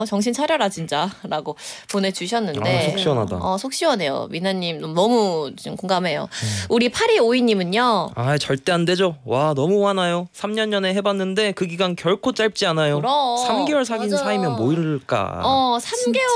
정신 차려라 진짜라고 보내주셨는데 속 시원하다. 속 시원해요. 미나님 너무 좀 공감해요. 우리 8252님은요. 아 절대 안 되죠. 와 너무 화나요. 3년 전에 해봤는데 그 기간 결코 짧지 않아요. 그럼 3개월 사귄 맞아. 사이면 뭐 이럴까. 3개월